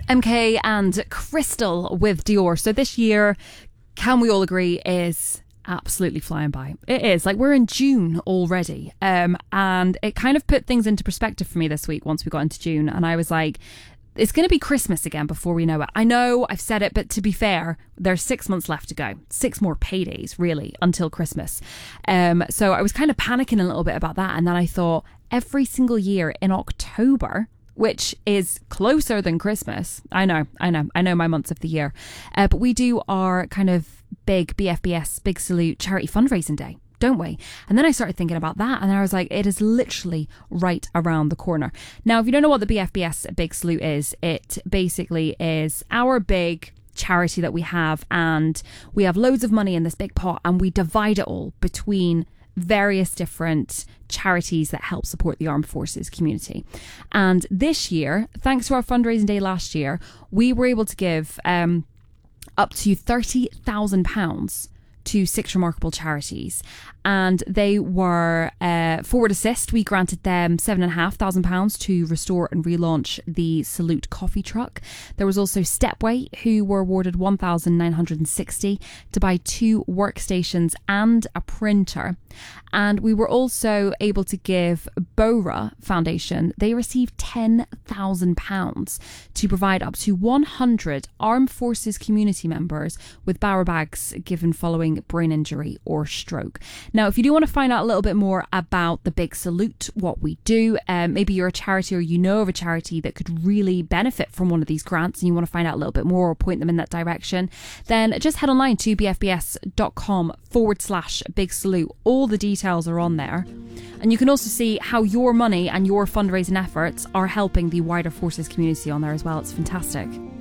MK and Crystal with Dior. So this year, can we all agree, is absolutely flying by. It is. Like, we're in June already. And it kind of put things into perspective for me this week once we got into June. And I was like, it's going to be Christmas again before we know it. I know I've said it, but to be fair, there's 6 months left to go. 6 more paydays, really, until Christmas. So I was kind of panicking a little bit about that. And then I thought, every single year in October, which is closer than Christmas. I know my months of the year. But we do our kind of big BFBS, Big Salute charity fundraising day, don't we? And then I started thinking about that, and I was like, it is literally right around the corner. Now, if you don't know what the BFBS Big Salute is, it basically is our big charity that we have, and we have loads of money in this big pot, and we divide it all between various different charities that help support the armed forces community. And this year, thanks to our fundraising day last year, we were able to give up to £30,000 to 6 remarkable charities, and they were Forward Assist. We granted them £7,500 to restore and relaunch the Salute coffee truck. There was also Stepway, who were awarded £1,960 to buy 2 workstations and a printer. And we were also able to give Bora Foundation, they received £10,000 to provide up to 100 armed forces community members with Bowra bags given following brain injury or stroke. Now, if you do want to find out a little bit more about the Big Salute, what we do, maybe you're a charity or you know of a charity that could really benefit from one of these grants and you want to find out a little bit more or point them in that direction, then just head online to bfbs.com/Big Salute. All the details are on there. And you can also see how your money and your fundraising efforts are helping the wider forces community on there as well. It's fantastic.